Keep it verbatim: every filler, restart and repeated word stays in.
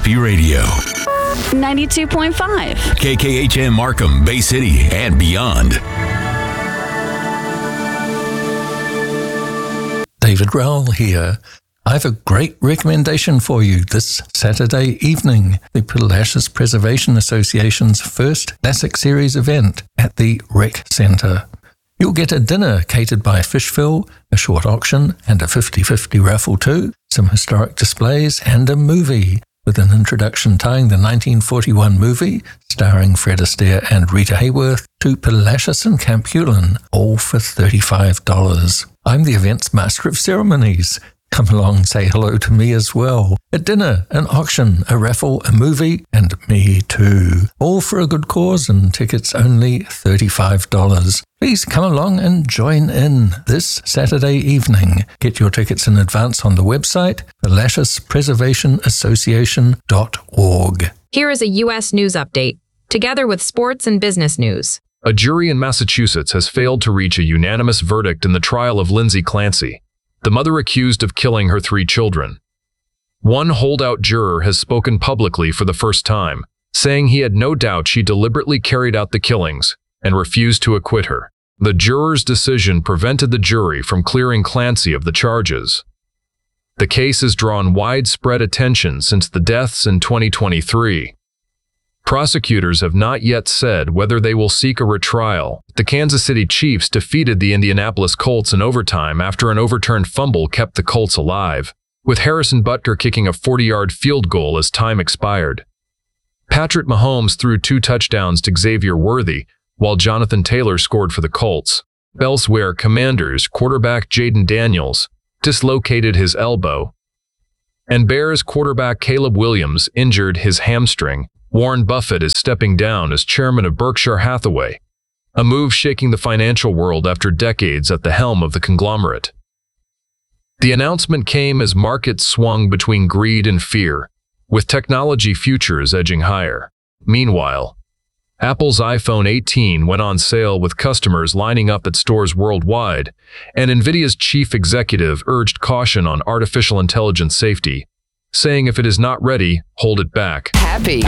Happy Radio. ninety-two point five. K K H M Markham, Bay City, and beyond. David Rowell here. I have a great recommendation for you this Saturday evening, the Palacios Preservation Association's first Classic Series event at the Rec Centre. You'll get a dinner catered by Fishville, a short auction and a fifty-fifty raffle too, some historic displays and a movie, with an introduction tying the nineteen forty-one movie, starring Fred Astaire and Rita Hayworth, to Palacios and Campulin, all for thirty-five dollars. I'm the event's master of ceremonies. Come along and say hello to me as well. A dinner, an auction, a raffle, a movie, and me too. All for a good cause, and tickets only thirty-five dollars. Please come along and join in this Saturday evening. Get your tickets in advance on the website, palacios preservation association dot org. Here is a U S news update, together with sports and business news. A jury in Massachusetts has failed to reach a unanimous verdict in the trial of Lindsay Clancy, the mother accused of killing her three children. One holdout juror has spoken publicly for the first time, saying he had no doubt she deliberately carried out the killings and refused to acquit her. The juror's decision prevented the jury from clearing Clancy of the charges. The case has drawn widespread attention since the deaths in twenty twenty-three. Prosecutors have not yet said whether they will seek a retrial. The Kansas City Chiefs defeated the Indianapolis Colts in overtime after an overturned fumble kept the Colts alive, with Harrison Butker kicking a forty-yard field goal as time expired. Patrick Mahomes threw two touchdowns to Xavier Worthy, while Jonathan Taylor scored for the Colts. Elsewhere, Commanders quarterback Jaden Daniels dislocated his elbow, and Bears quarterback Caleb Williams injured his hamstring. Warren Buffett is stepping down as chairman of Berkshire Hathaway, a move shaking the financial world after decades at the helm of the conglomerate. The announcement came as markets swung between greed and fear, with technology futures edging higher. Meanwhile, Apple's iPhone eighteen went on sale with customers lining up at stores worldwide, and NVIDIA's chief executive urged caution on artificial intelligence safety, saying if it is not ready, hold it back. Happy.